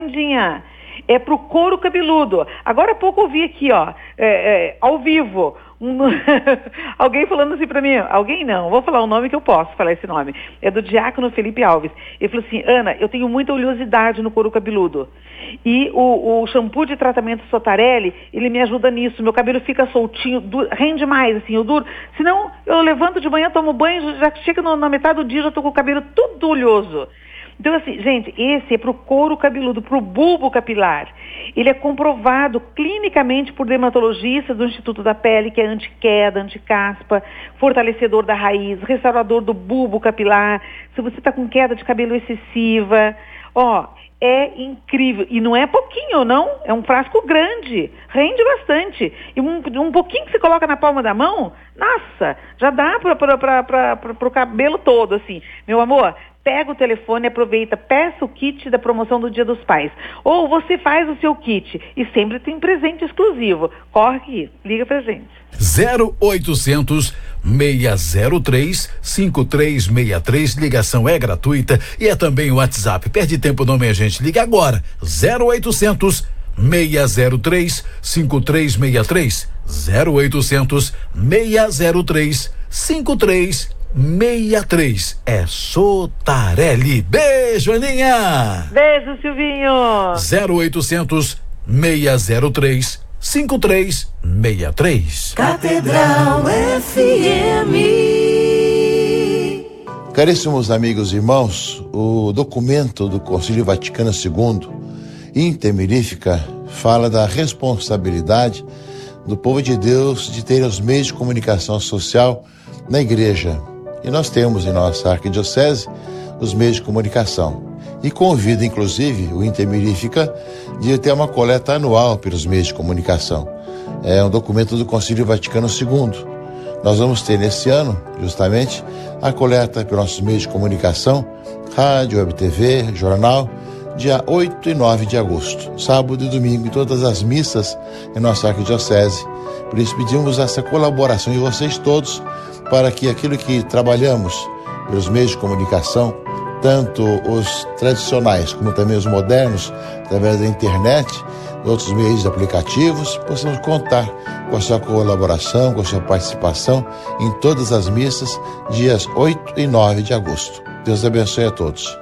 É pro couro cabeludo. Agora há pouco eu vi aqui, ó, ao vivo, alguém falando assim pra mim, alguém não, vou falar o nome que eu posso falar esse nome, é do diácono Felipe Alves. Ele falou assim: Ana, eu tenho muita oleosidade no couro cabeludo e o shampoo de tratamento Sotarelli, ele me ajuda nisso, meu cabelo fica soltinho, rende mais, assim, eu duro, senão eu levanto de manhã, tomo banho, já chega na metade do dia, já tô com o cabelo tudo oleoso. Então, assim, gente, esse é pro couro cabeludo, pro bulbo capilar. Ele é comprovado clinicamente por dermatologistas do Instituto da Pele, que é anti-queda, anti-caspa, fortalecedor da raiz, restaurador do bulbo capilar. Se você está com queda de cabelo excessiva, ó, é incrível. E não é pouquinho, não. É um frasco grande. Rende bastante. E um pouquinho que você coloca na palma da mão, nossa, já dá para o cabelo todo, assim. Meu amor, pega o telefone, aproveita, peça o kit da promoção do Dia dos Pais. Ou você faz o seu kit e sempre tem presente exclusivo. Corre aqui, liga pra gente. 0800 603 5363, ligação é gratuita e é também o WhatsApp. Perde tempo não, minha gente, liga agora. 0800 603 5363, 0800 603 5363. É Sotarelli. Beijo, Aninha. Beijo, Silvinho. 0800 603 5363. Catedral FM. Caríssimos amigos e irmãos, o documento do Concílio Vaticano II, Intermirífica, fala da responsabilidade do povo de Deus de ter os meios de comunicação social na igreja. E nós temos em nossa arquidiocese os meios de comunicação. E convida, inclusive, o Intermirífica de ter uma coleta anual pelos meios de comunicação. É um documento do Concílio Vaticano II. Nós vamos ter nesse ano, justamente, a coleta pelos nossos meios de comunicação, rádio, web TV, jornal, dia 8 e 9 de agosto, sábado e domingo, em todas as missas em nossa arquidiocese. Por isso pedimos essa colaboração de vocês todos para que aquilo que trabalhamos pelos meios de comunicação, tanto os tradicionais como também os modernos, através da internet, outros meios de aplicativos, possamos contar com a sua colaboração, com a sua participação em todas as missas, dias 8 e 9 de agosto. Deus abençoe a todos.